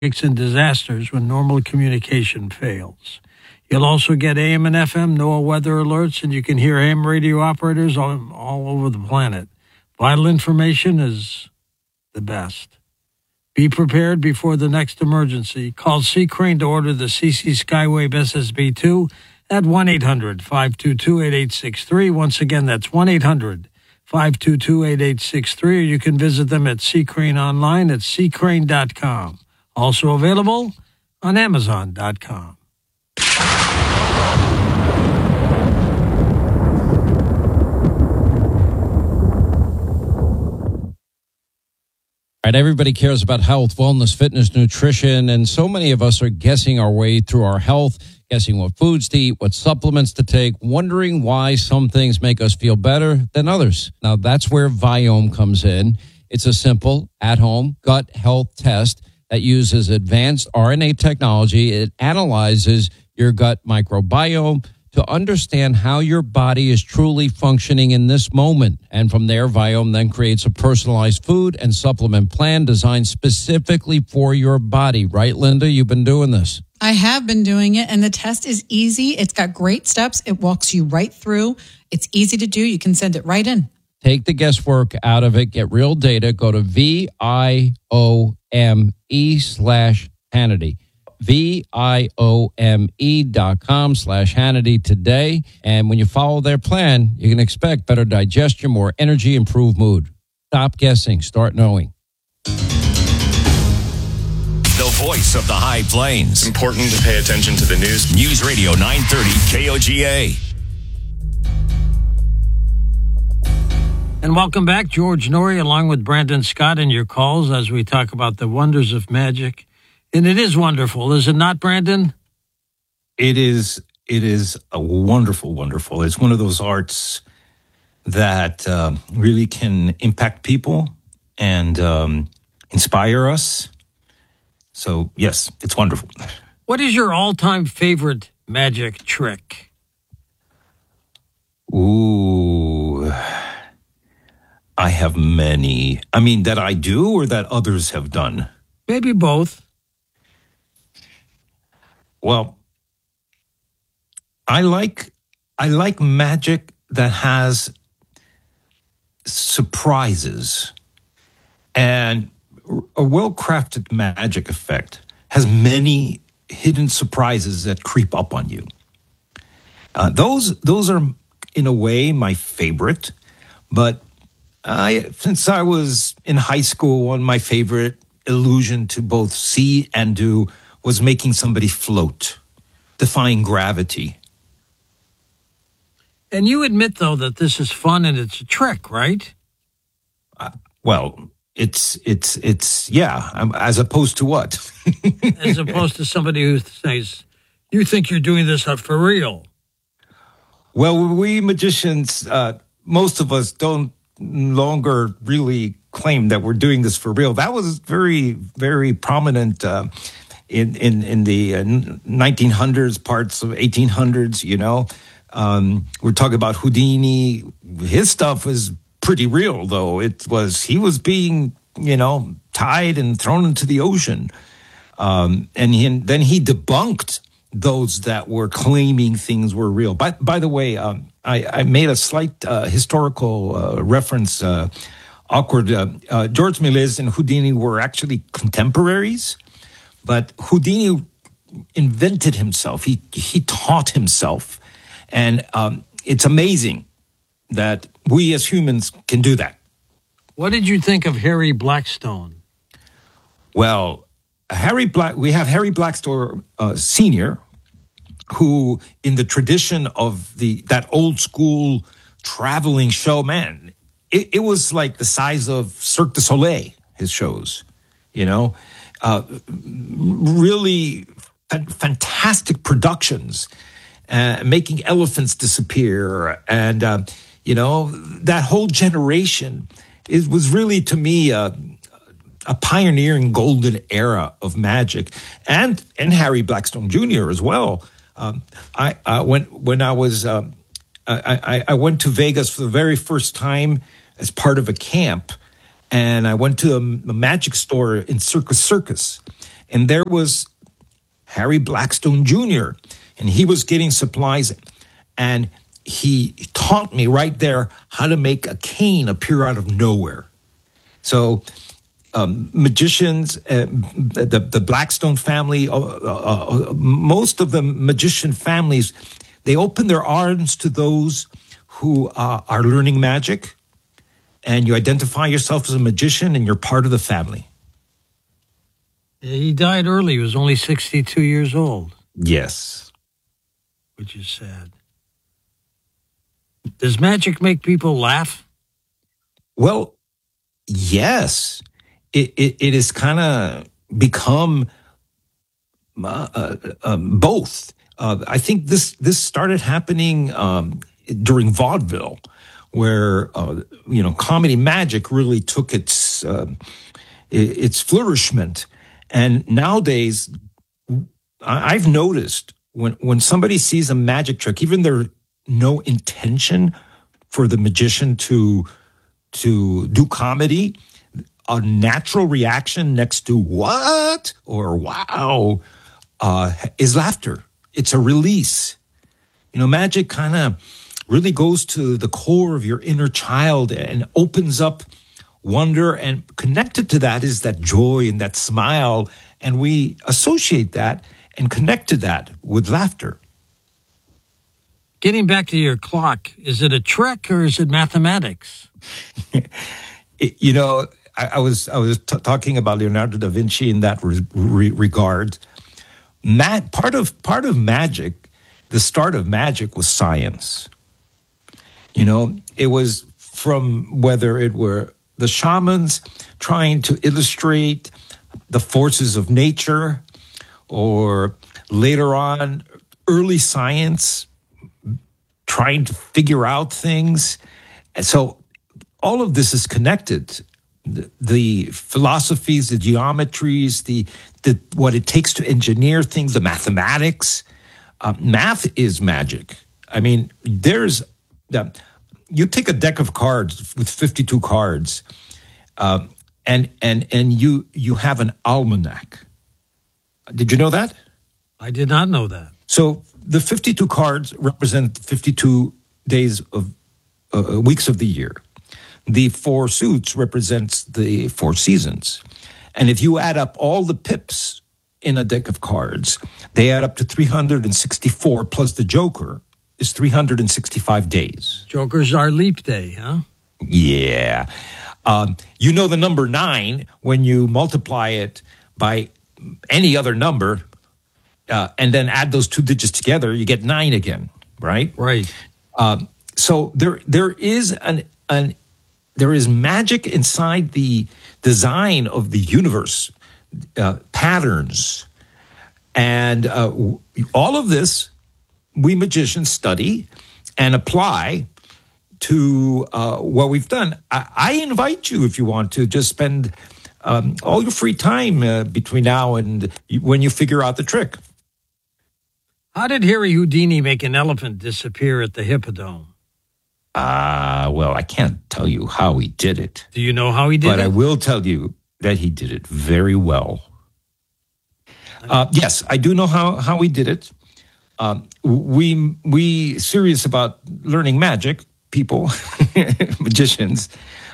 and disasters when normal communication fails. You'll also get AM and FM NOAA weather alerts, and you can hear AM radio operators all over the planet. Vital information is the best. Be prepared before the next emergency. Call C. Crane to order the CC Skywave SSB2 at 1-800-522-8863. Once again, that's 1-800-522-8863. Or you can visit them at C. Crane online at ccrane.com. Also available on Amazon.com. All right, everybody cares about health, wellness, fitness, nutrition, and so many of us are guessing our way through our health, guessing what foods to eat, what supplements to take, wondering why some things make us feel better than others. Now, that's where Viome comes in. It's a simple, at-home gut health test that uses advanced RNA technology. It analyzes your gut microbiome to understand how your body is truly functioning in this moment. And from there, Viome then creates a personalized food and supplement plan designed specifically for your body. Right, Linda? You've been doing this. I have been doing it, and the test is easy. It's got great steps. It walks you right through. It's easy to do. You can send it right in. Take the guesswork out of it. Get real data. Go to VIOME/Hannity. VIOME.com/Hannity today. And when you follow their plan, you can expect better digestion, more energy, improved mood. Stop guessing. Start knowing. The voice of the High Plains. Important to pay attention to the news. News Radio 930 KOGA. And welcome back, George Noory, along with Brandon Scott, in your calls as we talk about the wonders of magic. And it is wonderful, is it not, Brandon? It is a wonderful. It's one of those arts that really can impact people and inspire us. So, yes, it's wonderful. What is your all-time favorite magic trick? Ooh, I have many. I mean, that I do or that others have done? Maybe both. Well, I like magic that has surprises, and a well-crafted magic effect has many hidden surprises that creep up on you. Those are, in a way, my favorite. But since I was in high school, one of my favorite illusion to both see and do was making somebody float, defying gravity. And you admit, though, that this is fun and it's a trick, right? Well, it's as opposed to what? As opposed to somebody who says, you think you're doing this for real. Well, we magicians, most of us don't longer really claim that we're doing this for real. That was very, very prominent in the 1900s, parts of 1800s, you know. We're talking about Houdini. His stuff was pretty real, though. He was being, tied and thrown into the ocean. And then he debunked those that were claiming things were real. By the way, I made a slight historical reference, awkward. George Méliès and Houdini were actually contemporaries, but Houdini invented himself. He taught himself. And it's amazing that we as humans can do that. What did you think of Harry Blackstone? Well, we have Harry Blackstone Sr., who, in the tradition of that old school traveling show, man, it was like the size of Cirque du Soleil, his shows, really fantastic productions, making elephants disappear. And, that whole generation, it was really, to me, a pioneering golden era of magic, and Harry Blackstone Jr. as well. I went to Vegas for the very first time as part of a camp, and I went to a magic store in Circus Circus, And there was Harry Blackstone Jr., and he was getting supplies, and he taught me right there how to make a cane appear out of nowhere. So magicians, the Blackstone family, most of the magician families, they open their arms to those who are learning magic, and you identify yourself as a magician, and you're part of the family. He died early. He was only 62 years old. Yes. Which is sad. Does magic make people laugh? Well, yes. It has kind of become both. I think this started happening during vaudeville, where comedy magic really took its flourishment. And nowadays, I've noticed when somebody sees a magic trick, even there's no intention for the magician to do comedy, a natural reaction next to what or wow is laughter. It's a release. Magic kind of really goes to the core of your inner child and opens up wonder, and connected to that is that joy and that smile, and we associate that and connect to that with laughter. Getting back to your clock, is it a trick or is it mathematics? I was talking about Leonardo da Vinci in that regard. Part of magic, the start of magic was science. It was from whether it were the shamans trying to illustrate the forces of nature, or later on, early science trying to figure out things. And so all of this is connected. The philosophies, the geometries, the what it takes to engineer things, the mathematics. Math is magic. I mean, you take a deck of cards with 52 cards, and you have an almanac. Did you know that? I did not know that. So the 52 cards represent 52 days of weeks of the year. The 4 suits represents the 4 seasons. And if you add up all the pips in a deck of cards, they add up to 364 plus the Joker is 365 days. Joker's our leap day, huh? Yeah. The number 9 when you multiply it by any other number and then add those 2 digits together, you get 9 again, right? Right. So there is there is magic inside the design of the universe, patterns, and all of this we magicians study and apply to what we've done. I invite you, if you want to, just spend all your free time between now and when you figure out the trick. How did Harry Houdini make an elephant disappear at the Hippodrome? Well, I can't tell you how he did it. Do you know how he did it? But I will tell you that he did it very well. Yes, I do know how he did it. We serious about learning magic, people, magicians.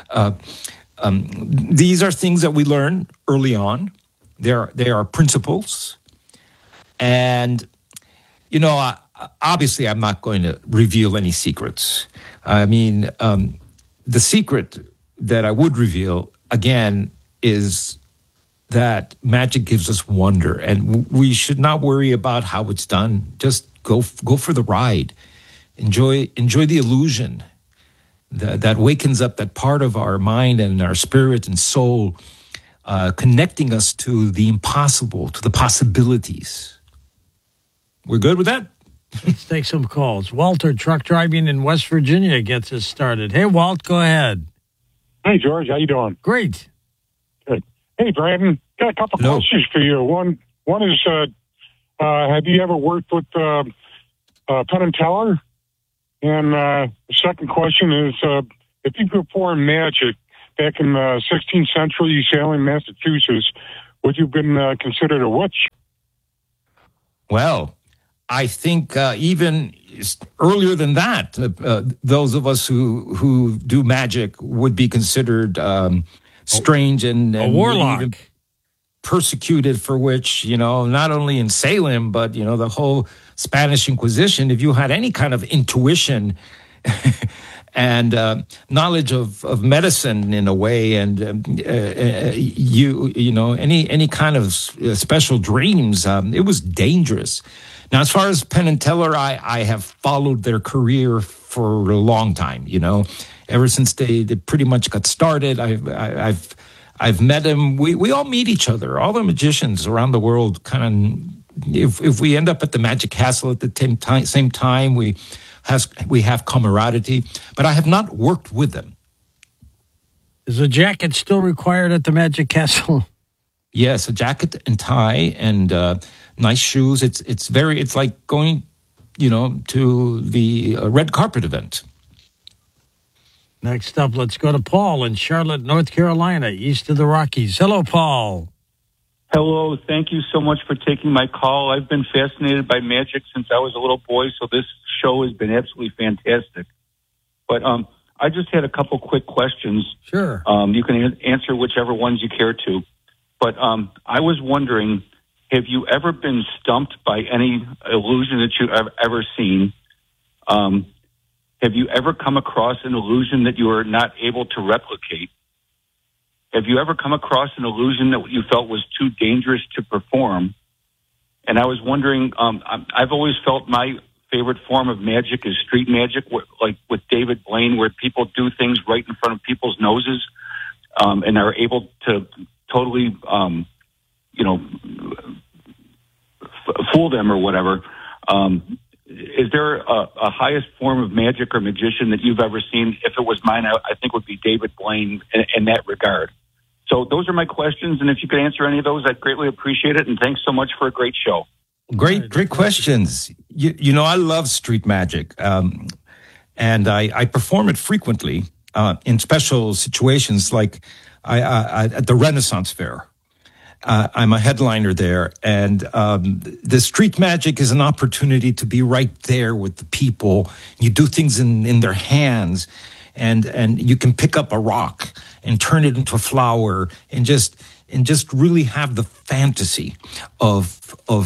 These are things that we learn early on. They are principles. And, obviously I'm not going to reveal any secrets. I mean, the secret that I would reveal, again, is that magic gives us wonder, and we should not worry about how it's done. Just go for the ride. Enjoy the illusion that wakens up that part of our mind and our spirit and soul, connecting us to the impossible, to the possibilities. We're good with that? Let's take some calls. Walter, truck driving in West Virginia, gets us started. Hey, Walt, go ahead. Hey, George. How you doing? Great. Good. Hey, Brandon. Got a couple questions for you. One is, have you ever worked with Penn and Teller? And the second question is, if you performed magic back in the 16th century, Salem, Massachusetts, would you have been considered a witch? Well, I think even earlier than that, those of us who do magic would be considered strange and a warlock. Even persecuted, for which, not only in Salem, but, the whole Spanish Inquisition, if you had any kind of intuition and knowledge of medicine in a way, and any kind of special dreams, it was dangerous. Now, as far as Penn and Teller, I have followed their career for a long time. Ever since they pretty much got started, I've met them. We all meet each other. All the magicians around the world kind of, if we end up at the Magic Castle at the same time, we have camaraderie, but I have not worked with them. Is a jacket still required at the Magic Castle? Yes, a jacket and tie and nice shoes. It's like going, to the red carpet event. Next up, let's go to Paul in Charlotte, North Carolina, east of the Rockies. Hello, Paul. Hello. Thank you so much for taking my call. I've been fascinated by magic since I was a little boy, so this show has been absolutely fantastic. But I just had a couple quick questions. Sure. You can answer whichever ones you care to. But I was wondering, have you ever been stumped by any illusion that you've ever seen? Have you ever come across an illusion that you were not able to replicate? Have you ever come across an illusion that you felt was too dangerous to perform? And I was wondering, I've always felt my favorite form of magic is street magic, like with David Blaine, where people do things right in front of people's noses and are able to totally, fool them or whatever. Is there a highest form of magic or magician that you've ever seen? If it was mine, I think would be David Blaine in that regard. So those are my questions, and if you could answer any of those, I'd greatly appreciate it, and thanks so much for a great show. Great questions. I love street magic, and I perform it frequently in special situations, like at the Renaissance Fair. I'm a headliner there, and the street magic is an opportunity to be right there with the people. You do things in their hands, and you can pick up a rock and turn it into a flower, and just really have the fantasy of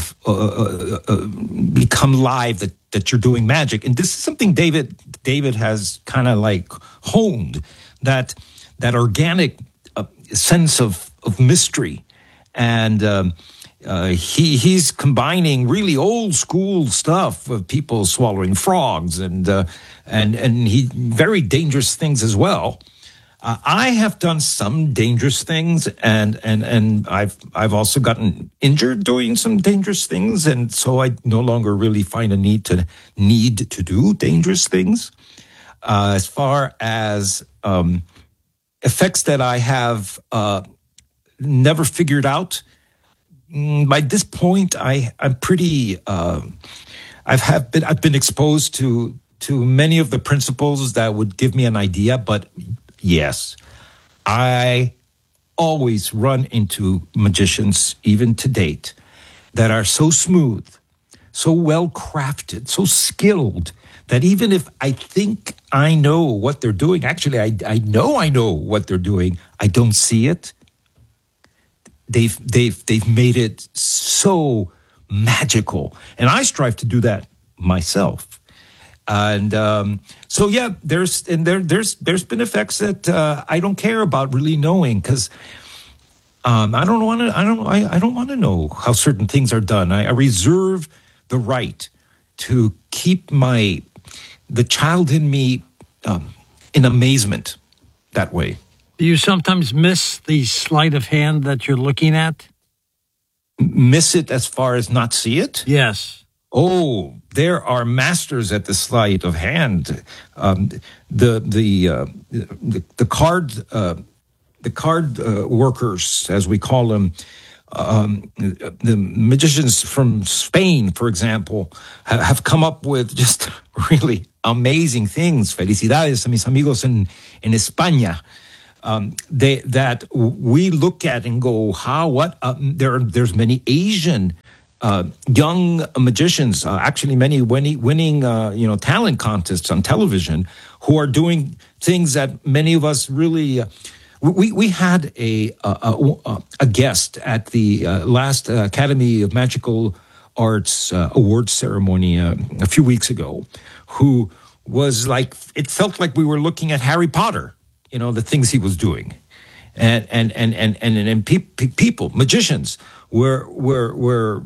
become live that you're doing magic. And this is something David has kind of like honed, that organic sense of mystery. And he's combining really old school stuff of people swallowing frogs and he very dangerous things as well. I have done some dangerous things, and I've also gotten injured doing some dangerous things, and so I no longer really find a need to do dangerous things. As far as effects that I have never figured out, by this point, I'm pretty. I've been exposed to many of the principles that would give me an idea, but yes, I always run into magicians, even to date, that are so smooth, so well crafted, so skilled, that even if I think I know what they're doing, actually I know what they're doing, I don't see it. They've made it so magical, and I strive to do that myself. And so yeah, there's been effects that I don't care about really knowing, because I don't want to know how certain things are done. I reserve the right to keep the child in me in amazement that way. Do you sometimes miss the sleight of hand that you're looking at? Miss it as far as not see it? Yes. Oh, there are masters at the sleight of hand. The card workers, as we call them, the magicians from Spain, for example, have come up with just really amazing things. Felicidades a mis amigos en España. that we look at and go, there's many Asian young magicians, actually many winning talent contests on television, who are doing things that many of us really. We had a guest at the last Academy of Magical Arts awards ceremony a few weeks ago, who was like, it felt like we were looking at Harry Potter, the things he was doing, and people, magicians, were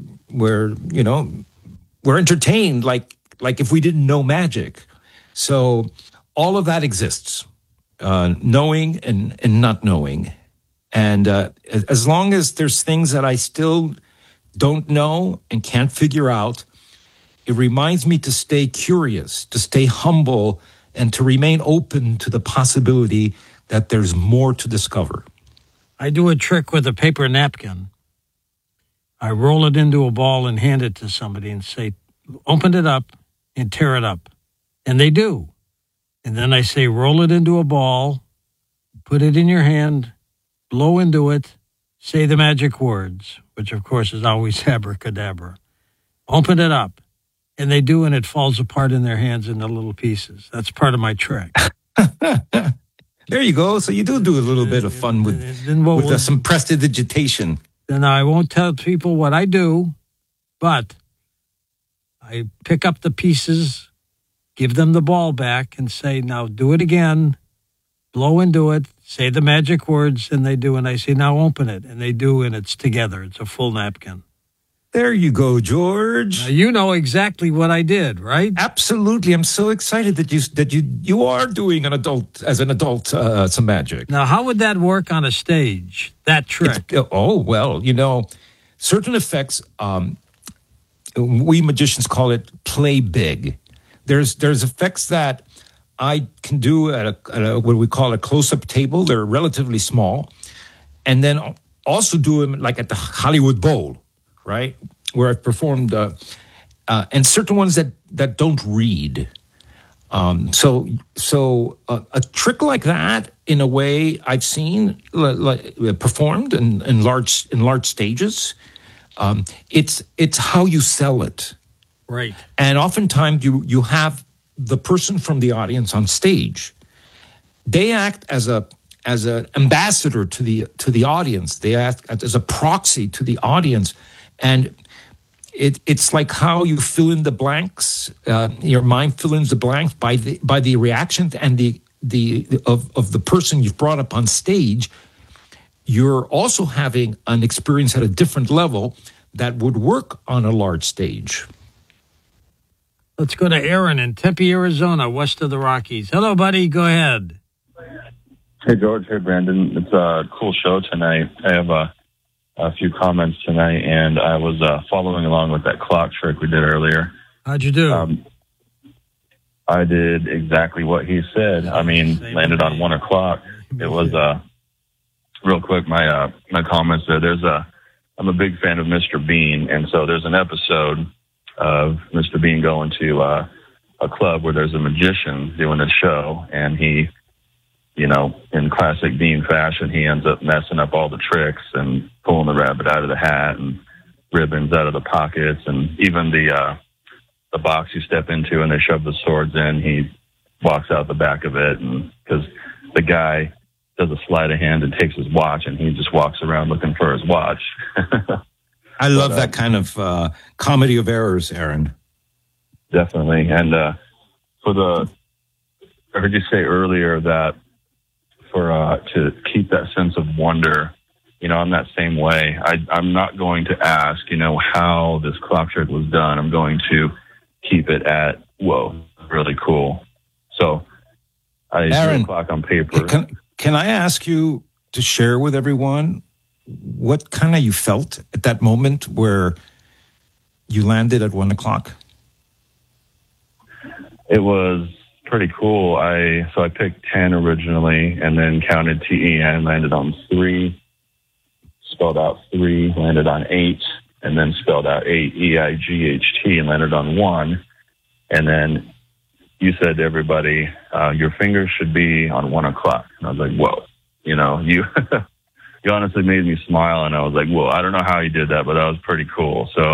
entertained like if we didn't know magic. So all of that exists, knowing and not knowing, and as long as there's things that I still don't know and can't figure out, it reminds me to stay curious, to stay humble, and to remain open to the possibility that there's more to discover. I do a trick with a paper napkin. I roll it into a ball and hand it to somebody and say, open it up and tear it up. And they do. And then I say, roll it into a ball, put it in your hand, blow into it, say the magic words, which of course is always abracadabra. Open it up. And they do, and it falls apart in their hands into little pieces. That's part of my trick. There you go. So you do a little bit of fun with some prestidigitation. Then I won't tell people what I do, but I pick up the pieces, give them the ball back, and say, now do it again, blow into it, say the magic words, and they do. And I say, now open it. And they do, and it's together. It's a full napkin. There you go, George. Now, you know exactly what I did, right? Absolutely. I'm so excited that you are doing some magic. Now, how would that work on a stage, that trick? Certain effects, we magicians call it play big. There's effects that I can do at a what we call a close-up table. They're relatively small. And then also do them like at the Hollywood Bowl, right, where I've performed, and certain ones that don't read. So a trick like that, in a way, I've seen performed in large stages. It's how you sell it, right? And oftentimes you have the person from the audience on stage. They act as an ambassador to the audience. They act as a proxy to the audience. And it's like how you fill in the blanks. Your mind fills in the blanks by the reactions and of the person you've brought up on stage. You're also having an experience at a different level that would work on a large stage. Let's go to Aaron in Tempe, Arizona, west of the Rockies. Hello, buddy. Go ahead. Hey, George. Hey, Brandon. It's a cool show tonight. I have a few comments tonight, and I was following along with that clock trick we did earlier. How'd you do? I did exactly what he said. I mean, landed on 1 o'clock. It was real quick. My comments there. I'm a big fan of Mr. Bean, and so there's an episode of Mr. Bean going to a club where there's a magician doing a show, and he, in classic Bean fashion, he ends up messing up all the tricks and pulling the rabbit out of the hat and ribbons out of the pockets, and even the box you step into and they shove the swords in, he walks out the back of it, and because the guy does a sleight of hand and takes his watch, and he just walks around looking for his watch. I love that kind of comedy of errors, Aaron. Definitely. And I heard you say earlier that to keep that sense of wonder, I'm that same way. I'm not going to ask, how this clock trick was done. I'm going to keep it at, whoa, really cool. So I drew a clock on paper. Can I ask you to share with everyone what kind of you felt at that moment where you landed at 1 o'clock? It was pretty cool. I picked 10 originally and then counted TEN, landed on 3, spelled out 3, landed on 8, and then spelled out 8, EIGHT, and landed on 1. And then you said to everybody, your fingers should be on 1 o'clock. And I was like, whoa. you know, you you honestly made me smile, and I was like, well, I don't know how he did that, but that was pretty cool. So